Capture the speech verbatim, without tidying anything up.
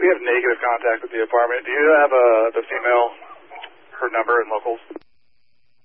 We have negative contact with the apartment. Do you have uh, the female, her number and locals?